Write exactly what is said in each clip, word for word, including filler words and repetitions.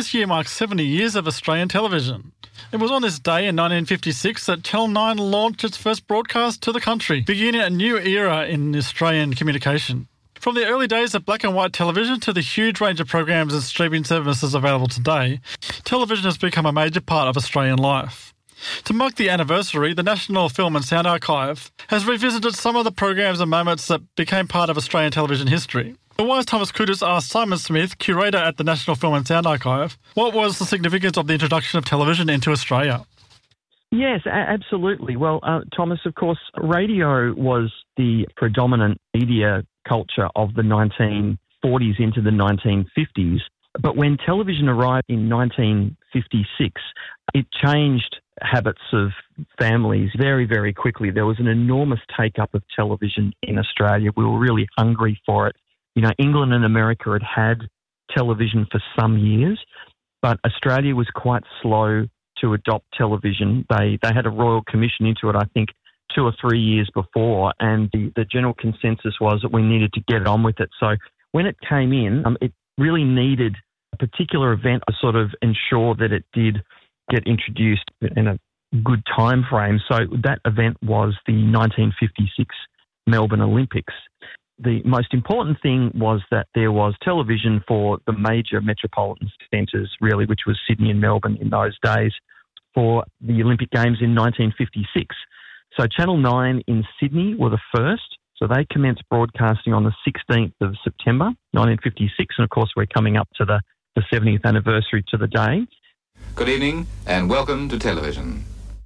This year marks seventy years of Australian television. It was on this day in nineteen fifty-six that Channel nine launched its first broadcast to the country, beginning a new era in Australian communication. From the early days of black and white television to the huge range of programs and streaming services available today, television has become a major part of Australian life. To mark the anniversary, the National Film and Sound Archive has revisited some of the programs and moments that became part of Australian television history. The wise Thomas Koudous asked Simon Smith, curator at the National Film and Sound Archive, what was the significance of the introduction of television into Australia? Yes, a- absolutely. Well, uh, Thomas, of course, radio was the predominant media culture of the nineteen forties into the nineteen fifties. But when television arrived in nineteen fifty-six, it changed habits of families very, very quickly. There was an enormous take-up of television in Australia. We were really hungry for it. You know, England and America had had television for some years, but Australia was quite slow to adopt television. They they had a royal commission into it, I think, two or three years before, and the, the general consensus was that we needed to get on with it. So when it came in, um, it really needed a particular event to sort of ensure that it did get introduced in a good time frame. So that event was the nineteen fifty-six Melbourne Olympics. The most important thing was that there was television for the major metropolitan centres, really, which was Sydney and Melbourne in those days, for the Olympic Games in nineteen fifty-six. So Channel nine in Sydney were the first. So they commenced broadcasting on the sixteenth of September, nineteen fifty-six. And, of course, we're coming up to the, the seventieth anniversary to the day. Good evening and welcome to television.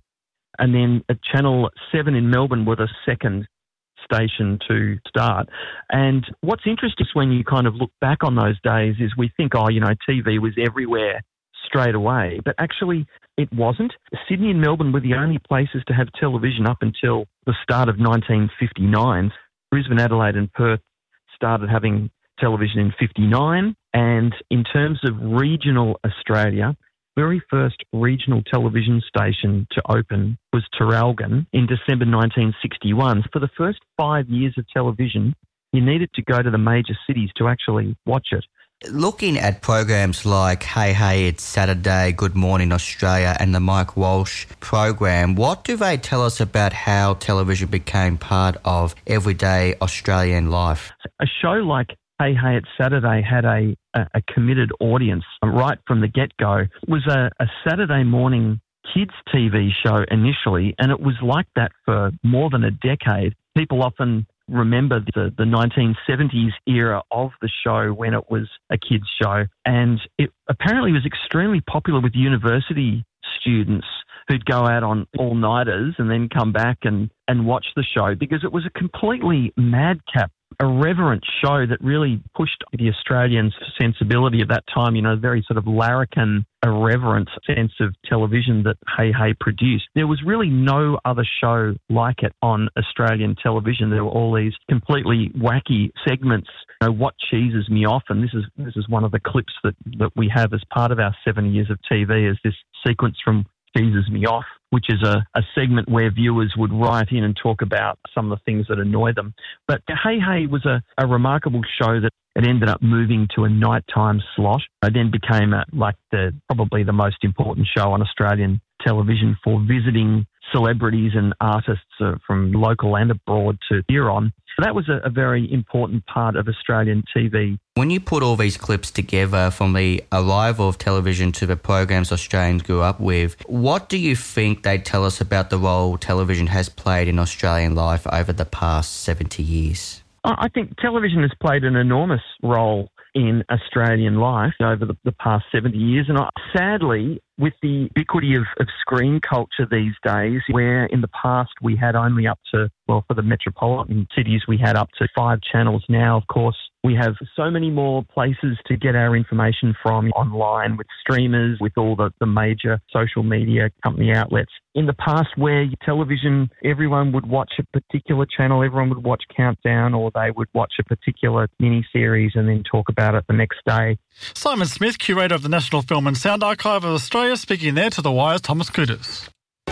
And then at Channel seven in Melbourne were the second station to start. And what's interesting is when you kind of look back on those days is we think, oh, you know, T V was everywhere straight away. But actually it wasn't. Sydney and Melbourne were the only places to have television up until the start of nineteen fifty-nine. Brisbane, Adelaide and Perth started having television in fifty-nine. And in terms of regional Australia, very first regional television station to open was Traralgon in December nineteen sixty-one. For the first five years of television, you needed to go to the major cities to actually watch it. Looking at programs like Hey Hey It's Saturday, Good Morning Australia and the Mike Walsh program, what do they tell us about how television became part of everyday Australian life? A show like Hey Hey It's Saturday had a, a, a committed audience right from the get-go. It was a, a Saturday morning kids' T V show initially, and it was like that for more than a decade. People often remember the, the nineteen seventies era of the show when it was a kids' show, and it apparently was extremely popular with university students who'd go out on all-nighters and then come back and, and watch the show because it was a completely madcap, irreverent show that really pushed the Australian sensibility of that time, you know, very sort of larrikin, irreverent sense of television that Hey Hey produced. There was really no other show like it on Australian television. There were all these completely wacky segments. You know, What Cheeses Me Off, and this is this is one of the clips that, that we have as part of our seven years of T V, is this sequence from Cheeses Me Off, which is a, a segment where viewers would write in and talk about some of the things that annoy them. But Hey Hey was a, a remarkable show that it ended up moving to a nighttime slot. It then became a, like the probably the most important show on Australian television for visiting celebrities and artists uh, from local and abroad to hear on. So that was a, a very important part of Australian T V. When you put all these clips together from the arrival of television to the programs Australians grew up with, what do you think they tell us about the role television has played in Australian life over the past seventy years? I think television has played an enormous role in Australian life over the, the past seventy years. And I, sadly, with the ubiquity of, of screen culture these days, where in the past we had only up to, well, for the metropolitan cities, we had up to five channels. Now, of course, we have so many more places to get our information from online with streamers, with all the, the major social media company outlets. In the past, where television, everyone would watch a particular channel, everyone would watch Countdown, or they would watch a particular mini-series and then talk about it the next day. Simon Smith, curator of the National Film and Sound Archive of Australia, speaking there to The Wire's Thomas Koudous.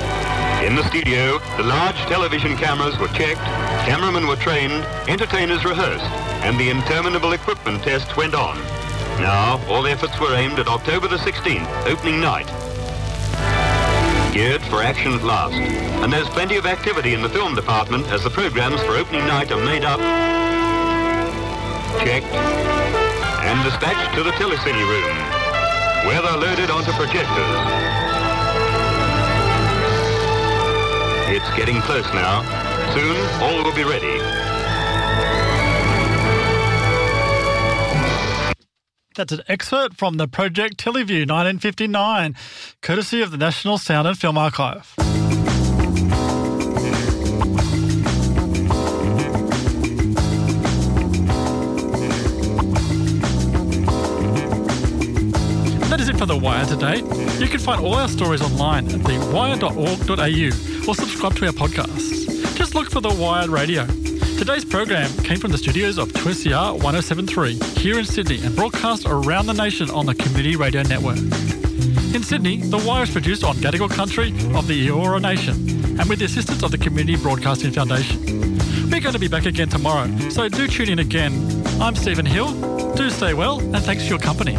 In the studio, the large television cameras were checked, cameramen were trained, entertainers rehearsed, and the interminable equipment tests went on. Now, all efforts were aimed at October the sixteenth, opening night. Geared for action at last. And there's plenty of activity in the film department as the programs for opening night are made up, checked, and dispatched to the telecine room, where they're loaded onto projectors. It's getting close now. Soon, all will be ready. That's an excerpt from the Project Teleview nineteen fifty-nine, courtesy of the National Sound and Film Archive. That is it for The Wire today. You can find all our stories online at the wire dot org dot a u or subscribe to our podcasts. Just look for The Wired Radio. Today's program came from the studios of two S E R one oh seven point three here in Sydney and broadcast around the nation on the Community Radio Network. In Sydney, The Wire is produced on Gadigal country of the Eora Nation and with the assistance of the Community Broadcasting Foundation. We're going to be back again tomorrow, so do tune in again. I'm Stephen Hill. Do stay well and thanks for your company.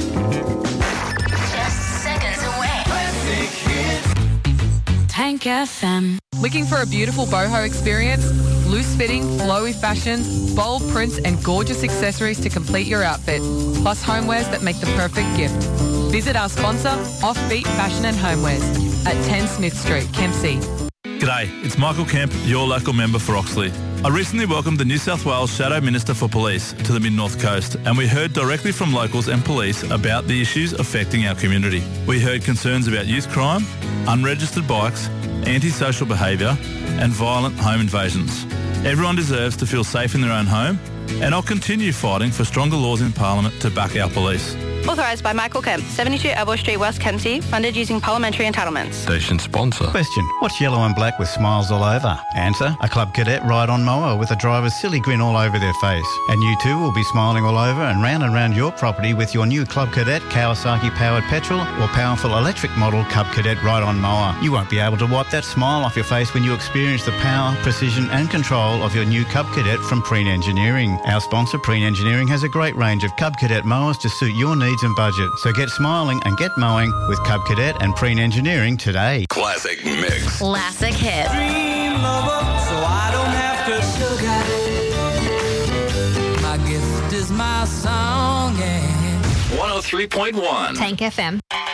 Just seconds away. Tank F M. Looking for a beautiful boho experience? Loose fitting, flowy fashions, bold prints and gorgeous accessories to complete your outfit, plus homewares that make the perfect gift. Visit our sponsor, Offbeat Fashion and Homewares, at ten Smith Street, Kempsey. G'day, it's Michael Kemp, your local member for Oxley. I recently welcomed the New South Wales Shadow Minister for Police to the Mid-North Coast, and we heard directly from locals and police about the issues affecting our community. We heard concerns about youth crime, unregistered bikes, antisocial behaviour and violent home invasions. Everyone deserves to feel safe in their own home, and I'll continue fighting for stronger laws in Parliament to back our police. Authorised by Michael Kemp, seventy-two Alvor Street, West Kempsey, funded using parliamentary entitlements. Station sponsor. Question: what's yellow and black with smiles all over? Answer: a Club Cadet ride-on mower with a driver's silly grin all over their face. And you too will be smiling all over and round and round your property with your new Club Cadet Kawasaki-powered petrol or powerful electric model Club Cadet ride-on mower. You won't be able to wipe that smile off your face when you experience the power, precision and control of your new Cub Cadet from Preen Engineering. Our sponsor, Preen Engineering, has a great range of Cub Cadet mowers to suit your needs and budget. So get smiling and get mowing with Cub Cadet and Preen Engineering today. Classic mix. Classic hit. Dream lover, so I don't have to sugar. My gift is my song, yeah. one oh three point one. Tank F M.